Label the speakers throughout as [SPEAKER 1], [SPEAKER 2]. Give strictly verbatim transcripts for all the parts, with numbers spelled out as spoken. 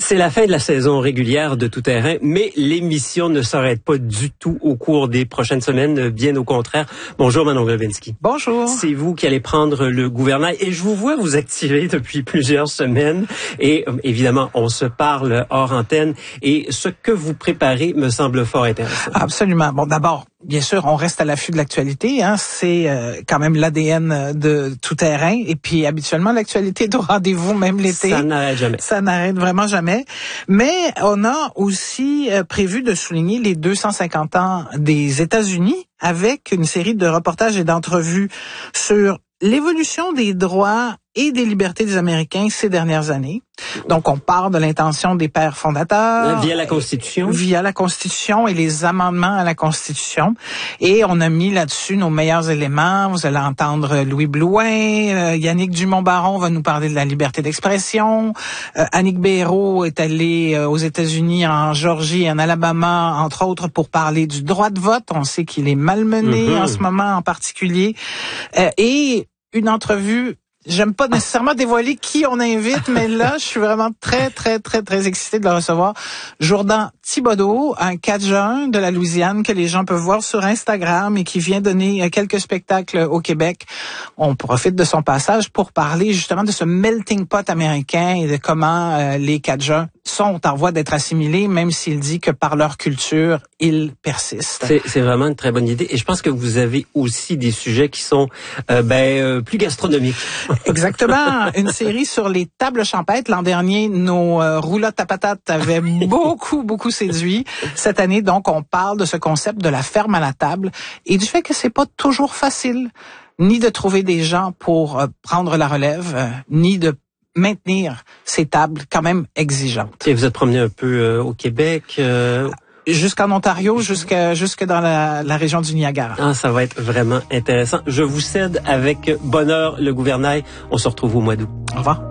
[SPEAKER 1] C'est la fin de la saison régulière de Tout Terrain, mais l'émission ne s'arrête pas du tout au cours des prochaines semaines, bien au contraire. Bonjour Manon Globinski.
[SPEAKER 2] Bonjour.
[SPEAKER 1] C'est vous qui allez prendre le gouvernail et je vous vois vous activer depuis plusieurs semaines et euh, évidemment on se parle hors antenne et ce que vous préparez me semble fort intéressant.
[SPEAKER 2] Absolument. Bon, d'abord, bien sûr, on reste à l'affût de l'actualité. Hein. C'est euh, quand même l'A D N de Tout Terrain. Et puis, habituellement, l'actualité est au rendez-vous, même l'été.
[SPEAKER 1] Ça n'arrête jamais.
[SPEAKER 2] Ça n'arrête vraiment jamais. Mais on a aussi euh, prévu de souligner les deux cent cinquante ans des États-Unis avec une série de reportages et d'entrevues sur l'évolution des droits et des libertés des Américains ces dernières années. Donc, on part de l'intention des pères fondateurs.
[SPEAKER 1] Via la Constitution.
[SPEAKER 2] Via la Constitution et les amendements à la Constitution. Et on a mis là-dessus nos meilleurs éléments. Vous allez entendre Louis Blouin, euh, Yannick Dumont-Baron va nous parler de la liberté d'expression. Euh, Annick Béraud est allée euh, aux États-Unis, en Georgie et en Alabama, entre autres, pour parler du droit de vote. On sait qu'il est malmené mm-hmm. en ce moment en particulier. Euh, et une entrevue. J'aime pas nécessairement dévoiler qui on invite, mais là, je suis vraiment très, très, très, très excitée de le recevoir. Jourdan Thibodeau, un Cajun de la Louisiane que les gens peuvent voir sur Instagram et qui vient donner quelques spectacles au Québec. On profite de son passage pour parler justement de ce melting pot américain et de comment euh, les Cajuns sont en voie d'être assimilés, même s'il dit que par leur culture, ils persistent.
[SPEAKER 1] C'est, c'est vraiment une très bonne idée. Et je pense que vous avez aussi des sujets qui sont euh, ben euh, plus gastronomiques.
[SPEAKER 2] Exactement. Une série sur les tables champêtres. L'an dernier, nos euh, roulottes à patates avaient beaucoup, beaucoup séduit. Cette année, donc, on parle de ce concept de la ferme à la table et du fait que c'est pas toujours facile ni de trouver des gens pour euh, prendre la relève, euh, ni de maintenir ces tables quand même exigeantes.
[SPEAKER 1] Et vous êtes promené un peu euh, au Québec euh...
[SPEAKER 2] Jusqu'en Ontario, jusque, jusque dans la, la région du Niagara.
[SPEAKER 1] Ah, ça va être vraiment intéressant. Je vous cède avec bonheur le gouvernail. On se retrouve au mois d'août.
[SPEAKER 2] Au revoir.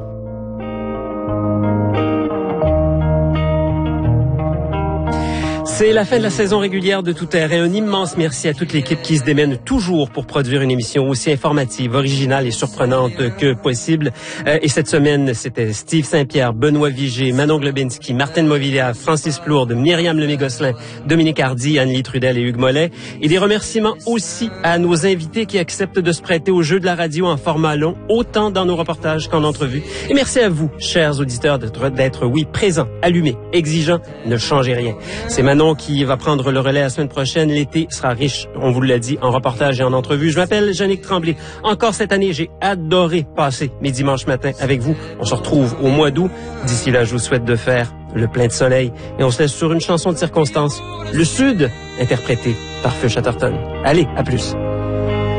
[SPEAKER 1] C'est la fin de la saison régulière de Tout Terrain. Un immense merci à toute l'équipe qui se démène toujours pour produire une émission aussi informative, originale et surprenante que possible. Euh, et cette semaine, c'était Steve Saint-Pierre, Benoît Vigé, Manon Globinski, Martine Movilliard, Francis Plourde, Myriam Lemay-Gosselin, Dominique Hardy, Anne-Lie Trudel et Hugues Mollet. Et des remerciements aussi à nos invités qui acceptent de se prêter au jeu de la radio en format long, autant dans nos reportages qu'en entrevue. Et merci à vous, chers auditeurs, d'être, d'être oui, présents, allumés, exigeants, ne changez rien. C'est Manon qui va prendre le relais la semaine prochaine. L'été sera riche, on vous l'a dit, en reportage et en entrevue. Je m'appelle Jannick Tremblay. Encore cette année, j'ai adoré passer mes dimanches matins avec vous. On se retrouve au mois d'août. D'ici là, je vous souhaite de faire le plein de soleil. Et on se laisse sur une chanson de circonstance. Le Sud, interprété par Feu Chatterton. Allez, à plus.